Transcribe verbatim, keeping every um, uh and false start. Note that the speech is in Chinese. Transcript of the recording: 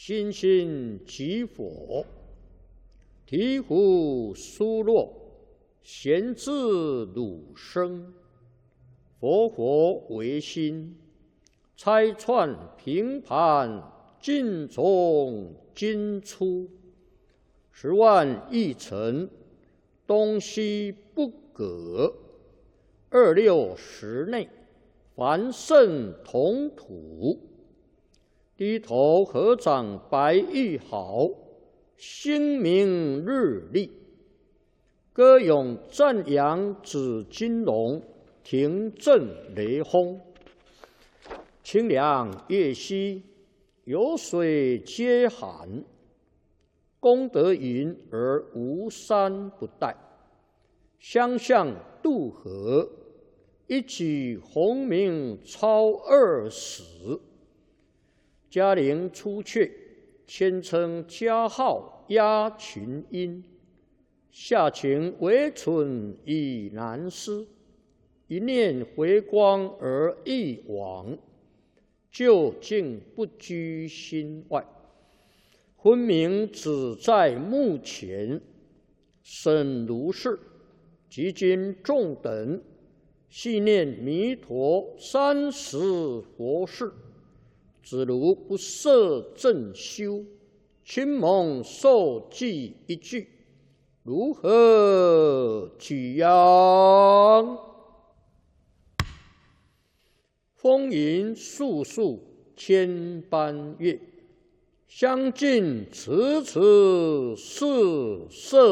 心心即佛，醍醐疏落，贤自汝生。佛佛唯心，拆穿平盘，尽从今出。十万亿尘，东西不隔。二六十内，凡圣同土。低头合掌白玉毫，星明日丽。歌咏赞扬紫金龙，庭震雷轰。清凉月兮，有水皆寒。功德云而无山不殆。相向渡河，一举鸿名超二十。嘉陵出阙，千称佳号压群英。下情唯存已难思，一念回光而一往，究竟不居心外。昏明只在目前，审如是，即今众等细念弥陀三十佛事。只如不摄正修，亲蒙受记一句，如何举扬？风云素素千般月，相近迟迟是色。